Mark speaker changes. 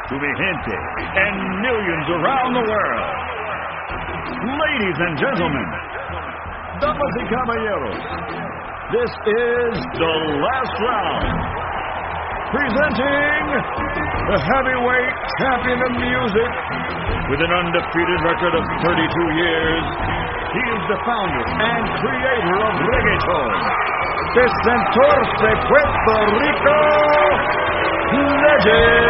Speaker 1: to mi gente and millions around the world. Ladies and gentlemen, damas y caballeros, this is The Last Round. Presenting the heavyweight champion of music with an undefeated record of 32 years. He is the founder and creator of reggaeton. The Centaurs de Puerto Rico, Legend.